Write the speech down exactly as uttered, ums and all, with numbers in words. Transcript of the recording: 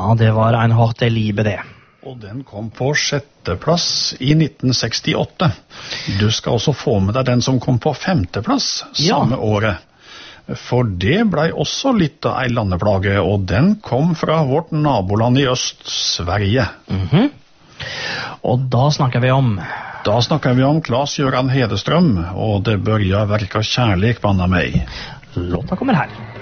Ja, det var en hardt libe det. Og den kom på sjetteplass i nitten sekstiåtte. Du skal også få med deg den som kom på femteplass samme ja. året. For det ble også litt av ei landeplage, og den kom fra vårt naboland i øst, Sverige. Mhm. Og da snakker vi om... Da snakker vi om Claes-Göran Hedestrøm, og det børja verka kjærlek banna meg. Låta kommer her.